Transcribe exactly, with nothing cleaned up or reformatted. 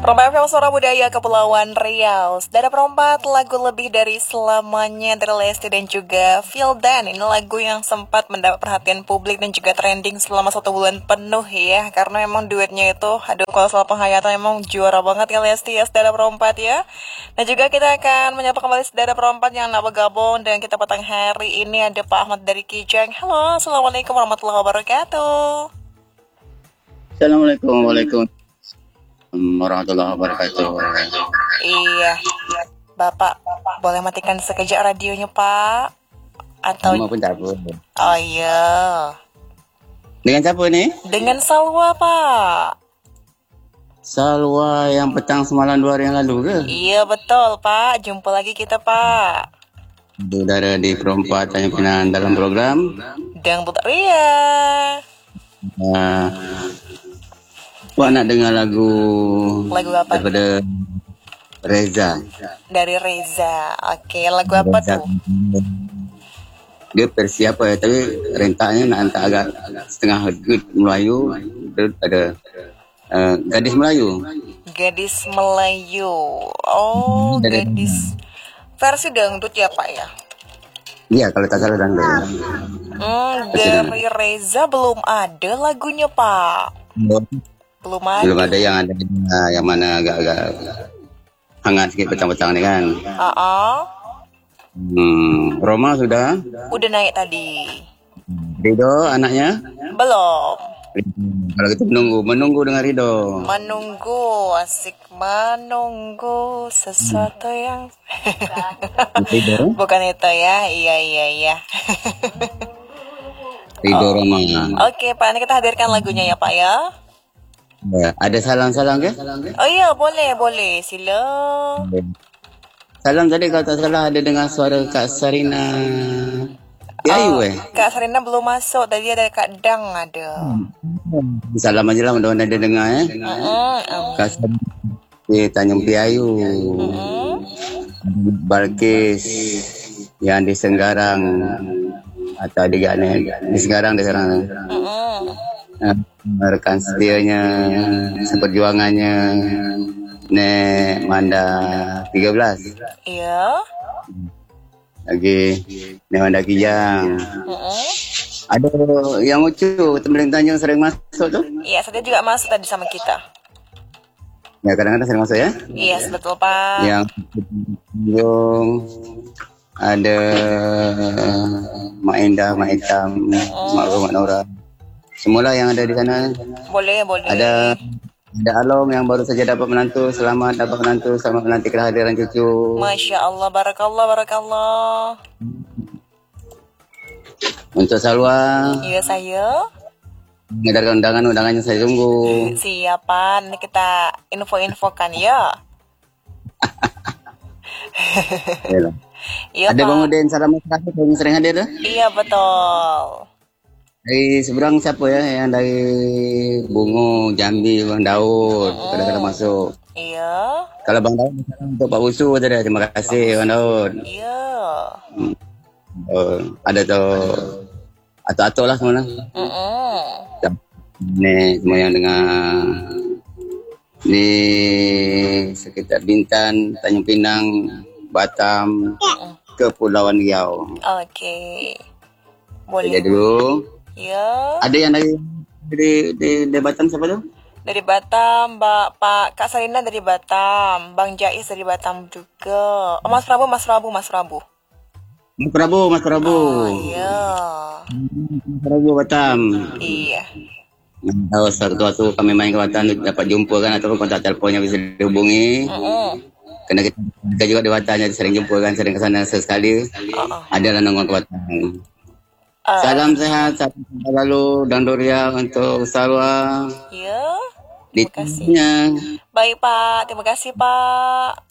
Perompak F M Suara Budaya Kepulauan Riau. Saudara perompak, lagu Lebih Dari Selamanya dari Lesti dan juga Vildan. Ini lagu yang sempat mendapat perhatian publik dan juga trending selama satu bulan penuh ya. Karena emang duetnya itu, aduh kalau soal penghayatan emang juara banget ya Lesti ya, saudara perompak ya. Dan juga kita akan menyapa kembali saudara perompak yang nak bergabung. Dan kita petang hari ini ada Pak Ahmad dari Kijang. Halo, Assalamualaikum warahmatullahi wabarakatuh. Assalamualaikum warahmatullahi wabarakatuh. Iya, Bapak boleh matikan sekejap radionya Pak? Atau Kamu pun tak apa. Oh iya. Dengan siapa ni? Dengan Salwa Pak. Salwa yang petang semalam dua hari yang lalu ke? Iya betul Pak. Jumpa lagi kita Pak. Saudara di Perompak Tanya Pinang dalam program Dangdut Ria. uh, Puan nak dengar lagu Lagu apa? daripada Reza. Dari Reza. Oke, lagu apa Reza. tuh? Dia versi apa ya, tapi rentaknya nak hantar agak setengah good Melayu. Dia ada uh, gadis Melayu. Gadis Melayu. Oh, Dari- gadis versi dangdut ya Pak ya? Iya, kalau tak salah dangdut. Hmm, dari Reza belum ada lagunya Pak. Belum ada. Belum ada yang ada uh, yang mana agak-agak hangat sikit petang-petang ni kan. Uh-uh. Hmm, Roma sudah. Udah naik tadi. Rido anaknya. Belum. Kalau kita menunggu, menunggu dengan Rido. Menunggu, asik menunggu sesuatu yang Rido, bukan itu ya. Iya iya iya. Rido Roma. Oke Pak, ini kita hadirkan lagunya ya Pak ya. Ya, ada salam-salam ke? Oh iya boleh boleh sila. Salam tadi kalau tak salah ada dengar suara Kak Sarina. Ya, Oh, ayu eh. Kak Sarina belum masuk, tadi ada Kak Dang ada. Salam aja lah mudah-mudahan ada dengar eh. Mm-mm, Kak Sarina di Tanjung Piayu. mm-mm. Balkis yang di Senggarang atau di Gane, di Senggarang di sekarang. Mm-mm. Uh, rekan setianya, seperjuangannya Nek Manda tiga belas. Iya. Lagi Nek Manda Kijang. Mm-mm. Ada yang lucu Tembeling Tanjung sering masuk tu. Iya, saya juga masuk tadi sama kita. Ya kadang-kadang sering masuk ya. Iya, betul Pak. Yang Tanjung ada Mak Endah, Mak Hitam, Mak Rom, Mak Nora. Semualah yang ada di sana. Boleh, boleh. Ada ada Alom yang baru saja dapat menantu. Selamat dapat menantu. Selamat menanti kehadiran cucu. Masya Allah, barakallah, barakallah. Untuk Salwa, Iya saya. mengedarkan undangan, undangannya saya tunggu. Siapa? Nanti kita info-infokan ya. Yalah. Iya Ada Bang Pak. Udin salam masyarakat yang sering hadir tu. Iya betul. Dari seberang siapa ya yang dari Bungo, Jambi, Bang Daud kadang-kadang masuk. Iya. Kalau Bang Daud salam untuk Pak Usu tadi. Terima kasih Bang Daud. Iya. Oh, ada tu atuk-atuk lah semua lah. Mm-mm. Ni semua yang dengar di sekitar Bintan, Tanjung Pinang, Batam, Kepulauan Riau. Oke. Jadi Boleh. dulu Iya. ada yang dari di, di, di Batam siapa tu? Dari Batam, Mbak Pak Kak Sarina dari Batam, Bang Jais dari Batam juga. Oh, Mas Prabu, Mas Prabu, Mas Prabu. Mas Prabu, Mas Prabu. Oh iya. Mas Prabu Batam. Iya. Tahu satu waktu kami main ke Batam dapat jumpa kan ataupun kontak teleponnya bisa dihubungi. Mm-mm. Kerana kita, kita juga di Batam jadi sering jumpa kan, sering ke sana sesekali. Uh-uh. Ada lah nongol ke Batam. Uh, Salam sehat, salam selalu dan Doria untuk Salwa. Iya. Di Terima kasih. timnya. Baik Pak, terima kasih Pak.